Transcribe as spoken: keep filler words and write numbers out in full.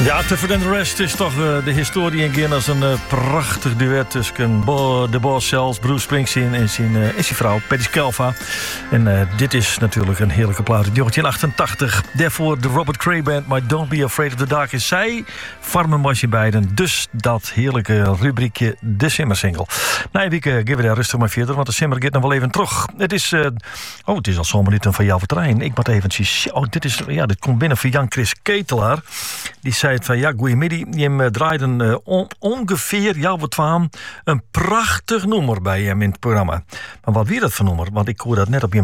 Ja, Tougher Than The Rest is toch uh, de historie in Gin als een uh, prachtig duet tussen Bo, de boss zelfs, Bruce Springsteen en zijn, uh, en zijn vrouw, Patti Scialfa. En uh, dit is natuurlijk een heerlijke plaat uit negentien achtentachtig. Daarvoor de Robert Cray Band, My Don't Be Afraid of the Dark. En zij vormen was je beiden. Dus dat heerlijke rubriekje, de Simmer-single. Na een week uh, geven we daar rustig maar verder, want de Simmer gaat nog wel even terug. Het is, uh, oh, het is al zo'n minuut van jou voor trein. Ik moet even zien. Oh, dit is, ja, dit komt binnen van Jan Chris Ketelaar. Die zei het van, ja, goeiemiddag. Je draaide uh, on, ongeveer, ja, wat van, een prachtig nummer bij hem in het programma. Maar wat weer dat voor nummer? Want ik hoor dat net op je